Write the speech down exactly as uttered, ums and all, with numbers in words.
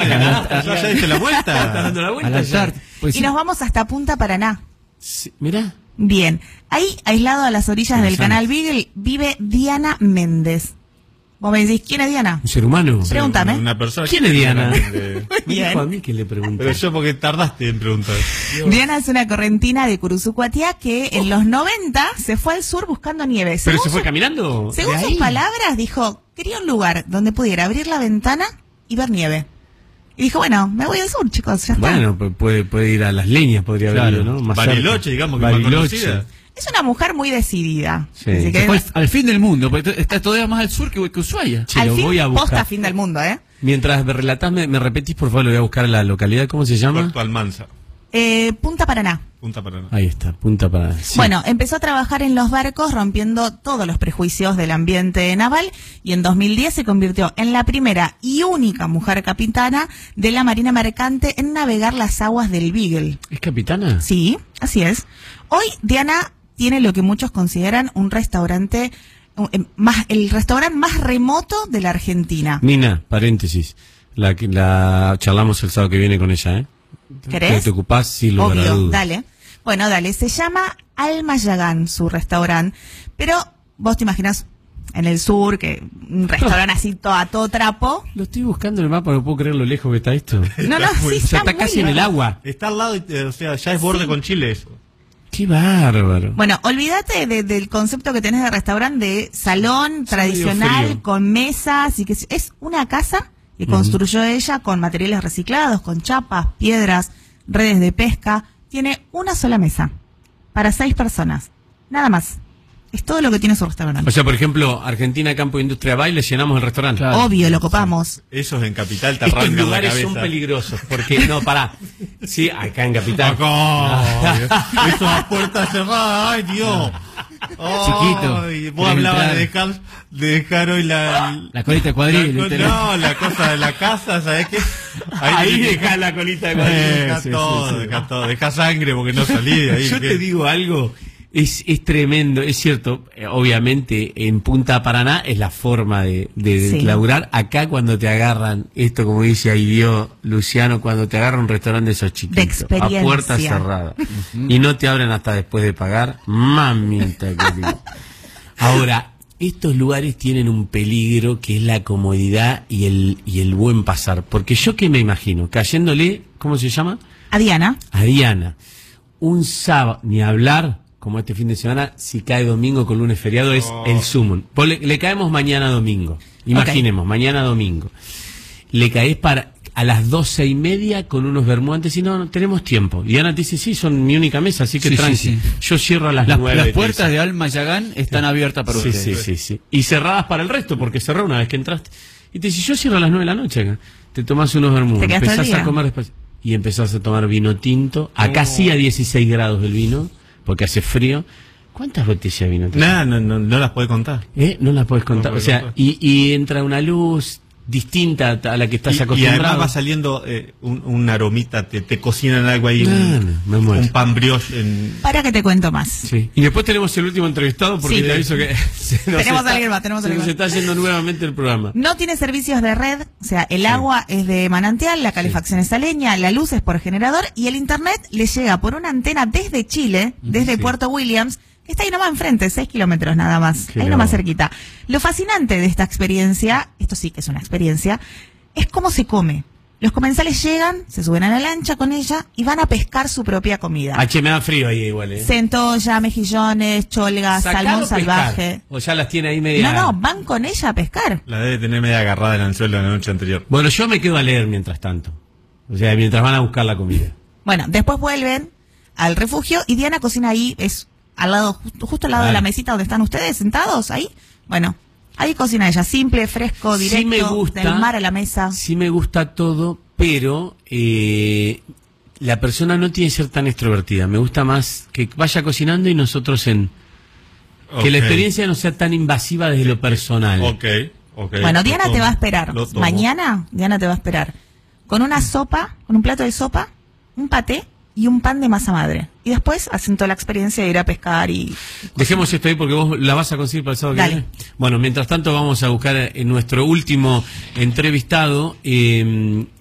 Ya, ya diste la vuelta. Estás dando la vuelta. Ya. Pues y sí. nos vamos hasta Punta Paraná. Sí, mirá. Bien, ahí, aislado a las orillas del canal Beagle, vive Diana Méndez. Vos me decís, ¿quién es Diana? Un ser humano. Pregúntame. Una, una persona. ¿Quién es Diana? De... Me dijo a mí que le pregunté. Pero yo porque tardaste en preguntar. Diana es una correntina de Curuzucuatiá que en los noventa se fue al sur buscando nieve. ¿Pero Según se fue su- caminando? Según ¿De sus ahí? palabras, dijo, quería un lugar donde pudiera abrir la ventana y ver nieve. Y dijo, bueno, me voy al sur, chicos, ya está. Bueno, pues puede, puede ir a las leñas, podría Claro. haber ido, ¿no? Más Bariloche, cerca. digamos, que más Bariloche. conocida. Es una mujer muy decidida. Sí. Así que Se fue al, al fin del mundo, porque está todavía más al sur que, que Ushuaia. Che, al lo fin, voy a buscar. posta fin del mundo, ¿eh? Mientras me relatás, me, me repetís, por favor, lo voy a buscar la localidad. ¿Cómo se llama? Puerto Almanza, Eh, Punta Paraná. Punta Paraná. Ahí está, Punta Paraná. Sí. Bueno, empezó a trabajar en los barcos rompiendo todos los prejuicios del ambiente naval y en dos mil diez se convirtió en la primera y única mujer capitana de la Marina Mercante en navegar las aguas del Beagle. ¿Es capitana? Sí, así es. Hoy Diana tiene lo que muchos consideran un restaurante, un- eh, más el restaurante más remoto de la Argentina. Nina, paréntesis. La, que- la charlamos el sábado que viene con ella, ¿eh? ¿Querés? ¿Te ocupás? Sí, lo Obvio, dale. Bueno, dale, se llama Almayagán, su restaurante, pero vos te imaginas en el sur, que un restaurante así todo a todo trapo. Lo estoy buscando en el mapa, no puedo creer lo lejos que está esto. No, no, sí, O sea, está muy casi en el lejos. agua. Está al lado, y, eh, o sea, ya es borde con Chile eso. Qué bárbaro. Bueno, olvídate de- del concepto que tenés de restaurante de salón medio tradicional frío. con mesas y que es- es una casa que construyó ella con materiales reciclados, con chapas, piedras, redes de pesca. Tiene una sola mesa para seis personas, nada más. Es todo lo que tiene su restaurante. O sea, por ejemplo, Argentina Campo Industria Baile, llenamos el restaurante. Claro. Obvio, lo copamos. Esos en Capital te Estos arrancan la lugares cabeza. son peligrosos, porque, no, pará. Sí, acá en Capital. Acá. Eso a puerta cerrada, ay Dios. Chiquito. Ay, vos Querés hablabas entrar. de dejar, de dejar hoy la... La colita de cuadril. la co- ¿viste? no, la cosa de la casa, ¿sabes qué? Ahí dejá la colita de cuadril. Deja Sí, todo, sí, sí. deja todo. Deja sangre porque no salí de ahí. Yo ¿qué? te digo algo, es, es tremendo, es cierto, eh, obviamente en Punta Paraná es la forma de, de, de Sí. laburar. Acá cuando te agarran, esto como dice ahí dio Luciano, cuando te agarran un restaurante de esos chiquitos, De experiencia. a puerta cerrada, y no te abren hasta después de pagar, mamita querida. Ahora, estos lugares tienen un peligro que es la comodidad y el, y el buen pasar, porque yo que me imagino, cayéndole, ¿cómo se llama? A Diana. A Diana, un sábado, ni hablar, como este fin de semana, si cae domingo con lunes feriado, es Oh. el sumum. Vos Le, le caemos mañana domingo, imaginemos, mañana domingo. Le caes para a las doce y media con unos bermudantes y no, no tenemos tiempo. Diana te dice, sí, son mi única mesa, así que Sí, tranqui. sí, sí. Yo cierro a las Las, nueve. las te puertas dice. de Almayagán están abiertas para Sí, ustedes. sí, sí, sí. Y cerradas para el resto, porque cerró una vez que entraste. Y te dice, yo cierro a las nueve de la noche acá. Te tomás unos bermudas, Te quedás todo el empezás a día. comer despacio. Y empezás a tomar vino tinto. Acá Oh. sí a dieciséis grados el vino, porque hace frío. ¿Cuántas botellas de vino te Nah, no, no, no las podés contar. ¿Eh? No las podés contar. No o podés sea, contar. y, y entra una luz distinta a la que estás Y, y acostumbrado. además va saliendo eh, un, un aromita, te, te cocinan algo ahí, No, un, no, me muero. un pan brioche en... Para que te cuento más. Sí. Y después tenemos el último entrevistado, porque Sí. te aviso que se nos Tenemos está, a alguien más, tenemos a se nos alguien está yendo nuevamente el programa. No tiene servicios de red, o sea, el agua es de manantial, la calefacción es a leña, la luz es por generador y el internet le llega por una antena desde Chile, desde Sí. Puerto Williams, que está ahí nomás enfrente, seis kilómetros nada más, Qué ahí nomás loco. cerquita. Lo fascinante de esta experiencia, esto sí que es una experiencia, es cómo se come. Los comensales llegan, se suben a la lancha con ella y van a pescar su propia comida. Ah, che, me da frío ahí igual, ¿eh? Centolla, mejillones, cholga, ¿Sacar salmón o pescar? salvaje. O ya las tiene ahí media... No, no, van con ella a pescar. La debe tener media agarrada el anzuelo la noche anterior. Bueno, yo me quedo a leer mientras tanto. O sea, mientras van a buscar la comida. Bueno, después vuelven al refugio y Diana cocina ahí, es al lado, justo, justo al lado de Claro. la mesita donde están ustedes sentados, ahí. Bueno, ahí cocina ella, simple, fresco, directo, Sí me gusta, del mar a la mesa. Sí me gusta todo, pero eh, la persona no tiene que ser tan extrovertida. Me gusta más que vaya cocinando y nosotros en... Que la Ok. experiencia no sea tan invasiva desde lo personal. Ok, ok. Bueno, lo Diana te tomo, va a esperar. lo tomo. Mañana, Diana te va a esperar. Con una sopa, con un plato de sopa, un paté y un pan de masa madre. Y después hacen toda la experiencia de ir a pescar y... Dejemos esto ahí porque vos la vas a conseguir para el sábado que Dale. viene. Bueno, mientras tanto vamos a buscar en nuestro último entrevistado. Eh,